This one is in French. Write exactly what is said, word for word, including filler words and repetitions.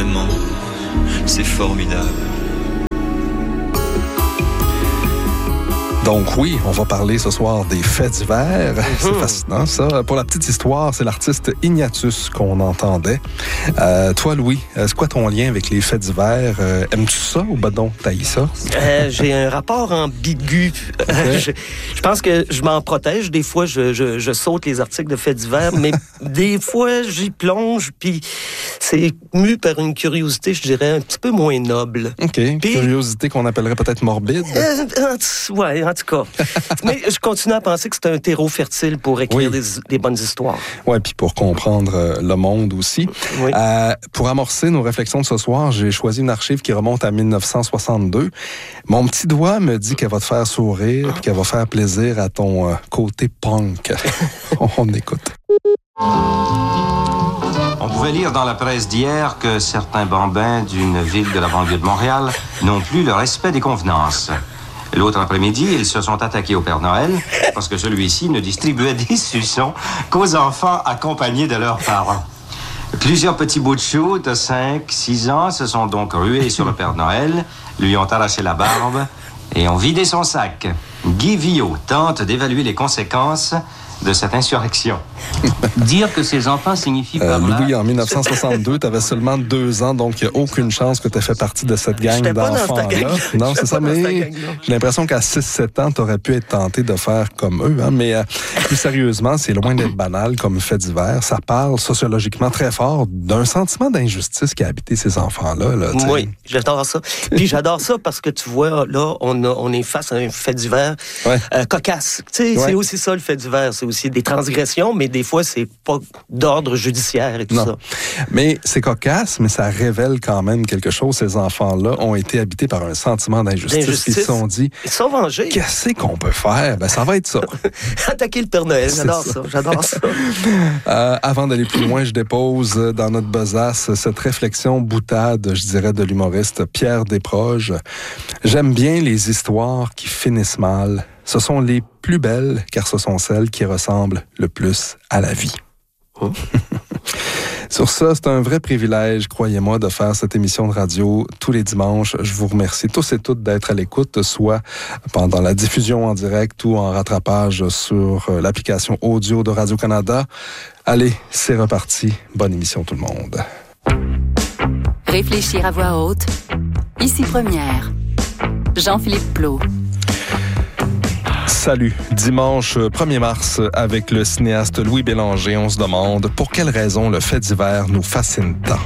vraiment, c'est formidable. Donc oui, on va parler ce soir des faits divers. Mm-hmm. C'est fascinant, ça. Pour la petite histoire, c'est l'artiste Ignatius qu'on entendait. Euh, toi, Louis, c'est quoi ton lien avec les faits divers? Euh, aimes-tu ça ou ben donc t'haïs ça? Euh, j'ai un rapport ambigu. Okay. je, je pense que je m'en protège. Des fois, je, je, je saute les articles de faits divers, mais des fois, j'y plonge, puis c'est mu par une curiosité, je dirais, un petit peu moins noble. OK. Puis, curiosité qu'on appellerait peut-être morbide? Euh, ouais, en tout cas. Mais je continue à penser que c'est un terreau fertile pour écrire oui. des, des bonnes histoires. Oui, puis pour comprendre euh, le monde aussi. Oui. Euh, pour amorcer nos réflexions de ce soir, j'ai choisi une archive qui remonte à dix-neuf cent soixante-deux. Mon petit doigt me dit qu'elle va te faire sourire et qu'elle va faire plaisir à ton euh, côté punk. On écoute. On pouvait lire dans la presse d'hier que certains bambins d'une ville de la banlieue de Montréal n'ont plus le respect des convenances. L'autre après-midi, ils se sont attaqués au Père Noël parce que celui-ci ne distribuait des suçons qu'aux enfants accompagnés de leurs parents. Plusieurs petits bouts de chou de cinq, six ans se sont donc rués sur le Père Noël, lui ont arraché la barbe et ont vidé son sac. Guy Villot tente d'évaluer les conséquences de cette insurrection. Dire que ces enfants signifient euh, par là... Louis, en dix-neuf cent soixante-deux, tu avais seulement deux ans, donc il n'y a aucune chance que tu aies fait partie de cette gang J'étais d'enfants-là. Non, c'est ça, mais j'ai l'impression qu'à six sept ans, tu aurais pu être tenté de faire comme eux. Hein, mais euh, plus sérieusement, c'est loin d'être banal comme fait divers. Ça parle sociologiquement très fort d'un sentiment d'injustice qui a habité ces enfants-là. Là, oui, j'adore ça. Puis j'adore ça parce que tu vois, là, on, a, on est face à un fait divers ouais. euh, cocasse. Tu sais, ouais. C'est aussi ça le fait divers. C'est aussi des transgressions, mais des fois, c'est pas d'ordre judiciaire et tout non. ça. Mais c'est cocasse, mais ça révèle quand même quelque chose. Ces enfants-là ont été habités par un sentiment d'injustice. d'injustice. Ils se sont dit, ils sont vengés. Qu'est-ce qu'on peut faire? Ben, ça va être ça. Attaquer le Père Noël, j'adore ça. ça. J'adore ça. euh, avant d'aller plus loin, je dépose dans notre besace cette réflexion boutade, je dirais, de l'humoriste Pierre Desproges. J'aime bien les histoires qui finissent mal. Ce sont les plus belles, car ce sont celles qui ressemblent le plus à la vie. Oh. Sur ça, c'est un vrai privilège, croyez-moi, de faire cette émission de radio tous les dimanches. Je vous remercie tous et toutes d'être à l'écoute, soit pendant la diffusion en direct ou en rattrapage sur l'application audio de Radio-Canada. Allez, c'est reparti. Bonne émission tout le monde. Réfléchir à voix haute. Ici Première. Jean-Philippe Plot. Salut. Dimanche premier mars, avec le cinéaste Louis Bélanger, on se demande pour quelle raison le fait divers nous fascine tant.